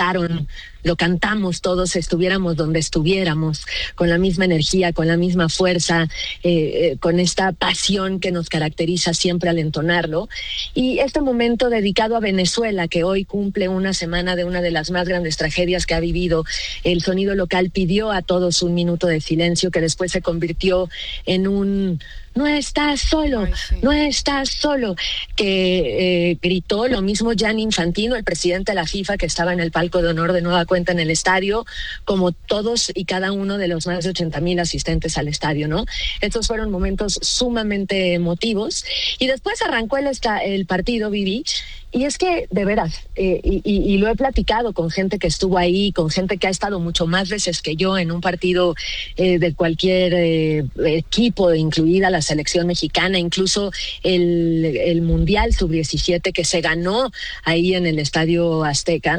cantaron, lo cantamos todos, estuviéramos donde estuviéramos, con la misma energía, con la misma fuerza, con esta pasión que nos caracteriza siempre al entonarlo. Y este momento dedicado a Venezuela, que hoy cumple una semana de una de las más grandes tragedias que ha vivido, el sonido local pidió a todos un minuto de silencio que después se convirtió en un "no estás solo, Ay, sí. no estás solo", que gritó lo mismo Gianni Infantino, el presidente de la FIFA, que estaba en el palco de honor de nueva cuenta en el estadio, como todos y cada uno de los más de 80,000 asistentes al estadio, ¿no? Estos fueron momentos sumamente emotivos. Y después arrancó el partido, Vivi, y es que, de veras, y lo he platicado con gente que estuvo ahí, con gente que ha estado mucho más veces que yo en un partido de cualquier equipo, incluida la selección mexicana, incluso el Mundial Sub-17 que se ganó ahí en el Estadio Azteca.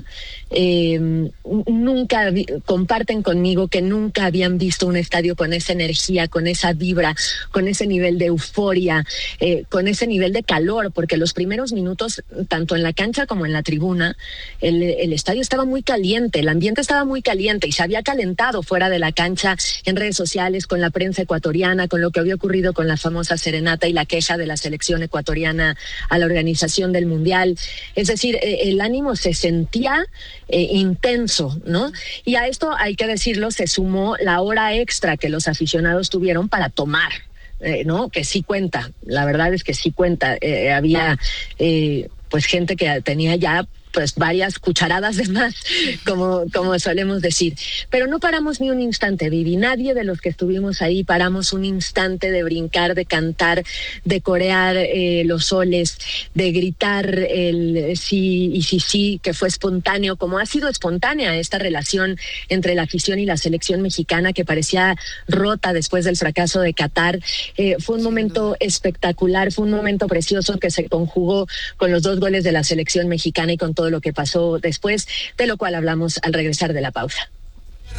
Comparten conmigo que nunca habían visto un estadio con esa energía, con esa vibra, con ese nivel de euforia, con ese nivel de calor, porque los primeros minutos, tanto en la cancha como en la tribuna, el estadio estaba muy caliente, el ambiente estaba muy caliente y se había calentado fuera de la cancha, en redes sociales, con la prensa ecuatoriana, con lo que había ocurrido con la famosa serenata y la queja de la selección ecuatoriana a la organización del Mundial. Es decir, el ánimo se sentía intenso, ¿no? Y a esto, hay que decirlo, se sumó la hora extra que los aficionados tuvieron para tomar. ¿No? Que sí cuenta, la verdad es que sí cuenta. Había pues gente que tenía ya pues varias cucharadas de más, como solemos decir. Pero no paramos ni un instante, Vivi. Nadie de los que estuvimos ahí paramos un instante de brincar, de cantar, de corear los soles, de gritar el sí y sí, sí, que fue espontáneo, como ha sido espontánea esta relación entre la afición y la selección mexicana, que parecía rota después del fracaso de Qatar. Fue un momento espectacular, fue un momento precioso que se conjugó con los 2 goles de la selección mexicana y con todo lo que pasó después, de lo cual hablamos al regresar de la pausa.